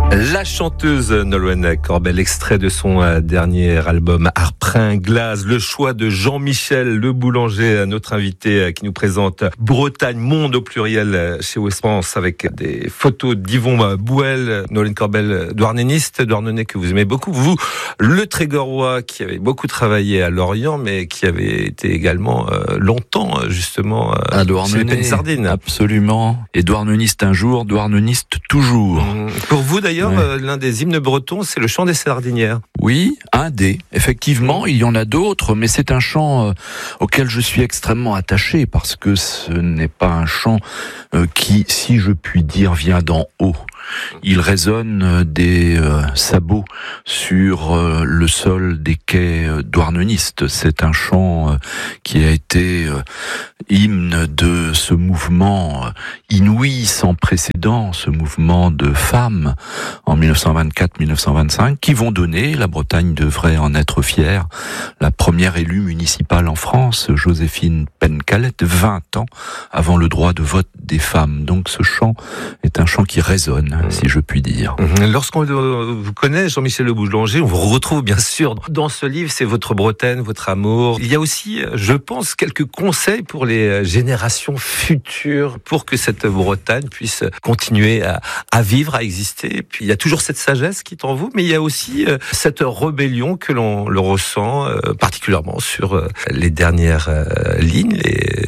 La chanteuse Nolwenn Corbel, extrait de son dernier album Harprin Glace, le choix de Jean-Michel Le Boulanger, notre invité qui nous présente Bretagne, monde au pluriel chez Ouest France, avec des photos d'Yvon Bouel. Nolwenn Corbel, douarnéniste, douarnennais que vous aimez beaucoup. Vous, le Trégorois, qui avait beaucoup travaillé à Lorient, mais qui avait été également longtemps justement un douarnennais, Sardine. Absolument. Et douarnenniste un jour, douarnenniste toujours. Pour vous d'ailleurs, l'un des hymnes bretons, c'est le chant des Sardinières. Oui, un des. Effectivement, il y en a d'autres, mais c'est un chant auquel je suis extrêmement attaché parce que ce n'est pas un chant qui, si je puis dire, vient d'en haut. Il résonne des sabots sur le sol des quais douarnennistes. C'est un chant qui a été hymne de ce mouvement inouï, sans précédent, ce mouvement de femmes en 1924-1925, qui vont donner, la Bretagne devrait en être fière, la première élue municipale en France, Joséphine Pencalette, 20 ans avant le droit de vote des femmes. Donc ce chant est un chant qui résonne, si je puis dire. Lorsqu'on vous connaît, Jean-Michel Le Boulanger, on vous retrouve bien sûr dans ce livre, c'est votre Bretagne, votre amour. Il y a aussi, je pense, quelques conseils pour les générations futures, pour que cette Bretagne puisse continuer à vivre, à exister. Et puis il y a toujours cette sagesse qui est en vous, mais il y a aussi cette rébellion que l'on le ressent, particulièrement sur les dernières lignes.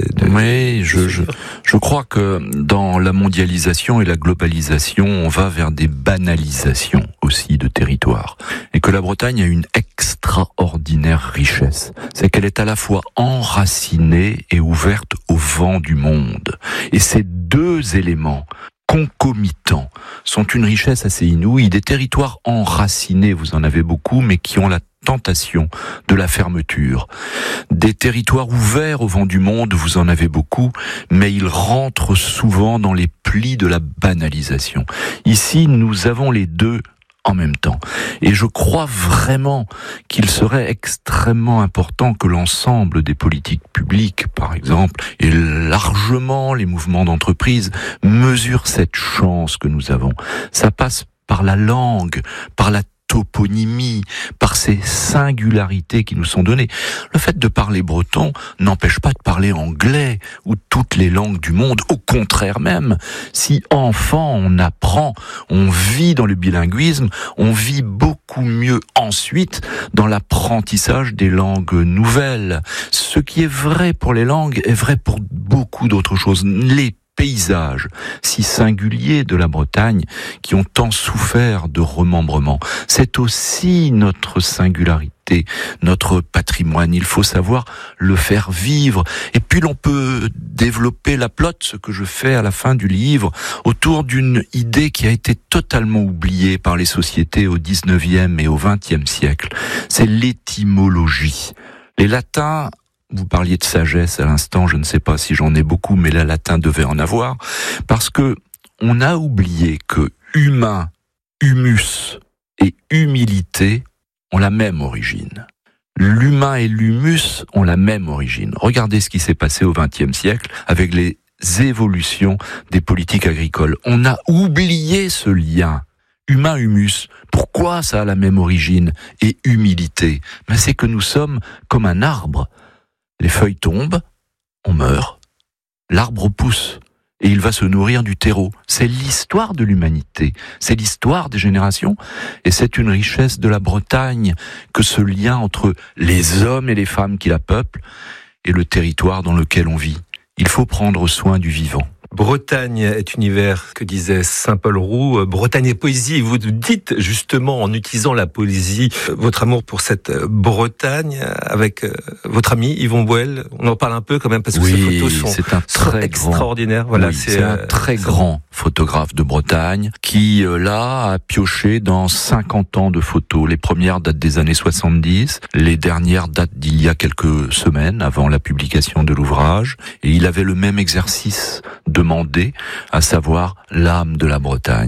Oui, je crois que dans la mondialisation et la globalisation, on va vers des banalisations aussi de territoire. Et que la Bretagne a une extraordinaire richesse. C'est qu'elle est à la fois enracinée et ouverte au vent du monde. Et ces deux éléments concomitants sont une richesse assez inouïe. Des territoires enracinés, vous en avez beaucoup, mais qui ont la tentation de la fermeture. Des territoires ouverts au vent du monde, vous en avez beaucoup, mais ils rentrent souvent dans les plis de la banalisation. Ici, nous avons les deux en même temps. Et je crois vraiment qu'il serait extrêmement important que l'ensemble des politiques publiques, par exemple, et largement les mouvements d'entreprise, mesurent cette chance que nous avons. Ça passe par la langue, par la toponymie, par ces singularités qui nous sont données. Le fait de parler breton n'empêche pas de parler anglais ou toutes les langues du monde. Au contraire même, si enfant on apprend, on vit dans le bilinguisme, on vit beaucoup mieux ensuite dans l'apprentissage des langues nouvelles. Ce qui est vrai pour les langues est vrai pour beaucoup d'autres choses. Les paysages si singuliers de la Bretagne qui ont tant souffert de remembrement. C'est aussi notre singularité, notre patrimoine. Il faut savoir le faire vivre. Et puis l'on peut développer la plotte, ce que je fais à la fin du livre, autour d'une idée qui a été totalement oubliée par les sociétés au 19e et au 20e siècle. C'est l'étymologie. Les latins, vous parliez de sagesse à l'instant, je ne sais pas si j'en ai beaucoup, mais la latin devait en avoir, parce que on a oublié que humain, humus et humilité ont la même origine. L'humain et l'humus ont la même origine. Regardez ce qui s'est passé au XXe siècle avec les évolutions des politiques agricoles. On a oublié ce lien. Humain-humus, pourquoi ça a la même origine? Et humilité, ben c'est que nous sommes comme un arbre. Les feuilles tombent, on meurt, l'arbre pousse et il va se nourrir du terreau. C'est l'histoire de l'humanité, c'est l'histoire des générations et c'est une richesse de la Bretagne que ce lien entre les hommes et les femmes qui la peuplent et le territoire dans lequel on vit. Il faut prendre soin du vivant. Bretagne est univers, que disait Saint-Paul Roux. Bretagne est poésie. Et vous dites justement, en utilisant la poésie, votre amour pour cette Bretagne avec votre ami Yvon Bouel. On en parle un peu quand même parce que ces photos sont extraordinaires. Voilà, oui, c'est un très grand photographe de Bretagne qui, là, a pioché dans 50 ans de photos. Les premières datent des années 70. Les dernières datent d'il y a quelques semaines avant la publication de l'ouvrage. Et il avait le même exercice demandé, à savoir l'âme de la Bretagne.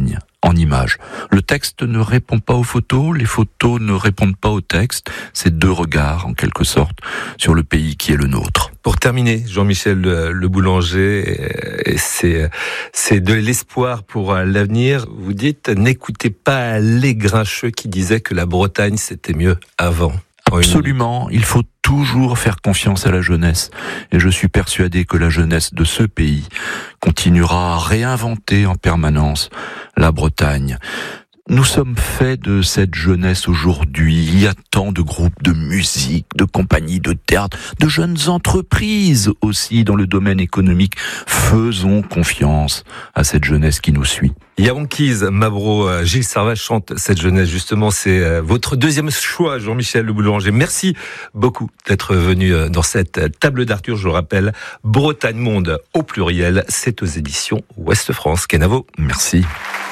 en images. Le texte ne répond pas aux photos, les photos ne répondent pas au texte. C'est deux regards, en quelque sorte, sur le pays qui est le nôtre. Pour terminer, Jean-Michel Le Boulanger, c'est de l'espoir pour l'avenir. Vous dites, n'écoutez pas les grincheux qui disaient que la Bretagne c'était mieux avant. Absolument, il faut toujours faire confiance à la jeunesse. Et je suis persuadé que la jeunesse de ce pays continuera à réinventer en permanence la Bretagne. Nous sommes faits de cette jeunesse aujourd'hui. Il y a tant de groupes de musique, de compagnies de théâtre, de jeunes entreprises aussi dans le domaine économique. Faisons confiance à cette jeunesse qui nous suit. Yaounkis, Mabro, Gilles Sarvage chante cette jeunesse. Justement, c'est votre deuxième choix, Jean-Michel Le Boulanger. Merci beaucoup d'être venu dans cette table d'Arthur. Je le rappelle, Bretagne Monde au pluriel, c'est aux éditions Ouest France. Kenavo, merci.